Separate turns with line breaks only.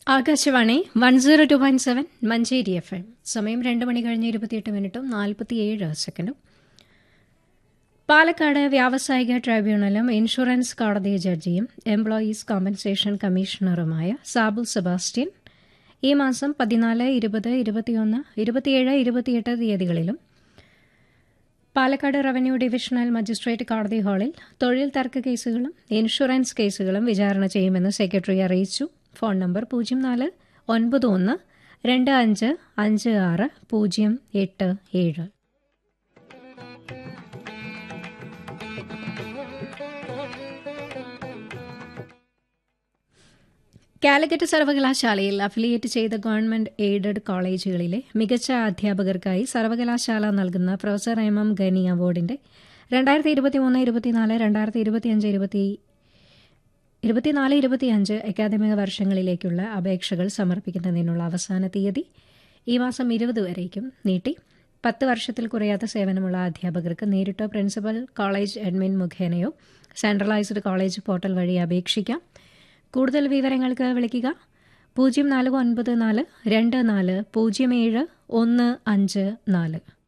Akashvani 102.7 Manjeri FM. സമയം 2 മണി കഴിഞ്ഞ് 28 മിനിറ്റും 47 സെക്കൻഡും. പാലക്കാട് വ്യാവസായിക ട്രൈബ്യൂണലും ഇൻഷുറൻസ് കോടതി ജഡ്ജിയും എംപ്ലോയീസ് കോമ്പൻസേഷൻ കമ്മീഷണറുമായ സാബു സെബാസ്റ്റ്യൻ ഈ മാസം 14, 20, 21, 27, 28 തീയതികളിലും പാലക്കാട് റവന്യൂ ഡിവിഷണൽ മജിസ്ട്രേറ്റ് കോടതി ഹാളിൽ തൊഴിൽ തർക്ക കേസുകളും ഇൻഷുറൻസ് കേസുകളും വിചാരണ ചെയ്യുമെന്ന് സെക്രട്ടറി അറിയിച്ചു. Phone number 0491255687. കാലിക്കറ്റ് സർവകലാശാലയിൽ അഫിലിയേറ്റ് ചെയ്ത ഗവൺമെന്റ് എയ്ഡഡ് കോളേജുകളിലെ മികച്ച അധ്യാപകർക്കായി സർവകലാശാല നൽകുന്ന പ്രൊഫസർ എം ഗനി അവാർഡിന്റെ 2023-24, 2024-25 അക്കാദമിക വർഷങ്ങളിലേക്കുള്ള അപേക്ഷകൾ സമർപ്പിക്കുന്നതിനുള്ള അവസാന തീയതി ഈ മാസം 20 വരേക്കും നീട്ടി. 10 വർഷത്തിൽ കുറയാത്ത സേവനമുള്ള അധ്യാപകർക്ക് നേരിട്ടോ principal, college admin മുഖേനയോ centralised college portal വഴി അപേക്ഷിക്കാം. കൂടുതൽ വിവരങ്ങൾക്ക് വിളിക്കുക 049424071554.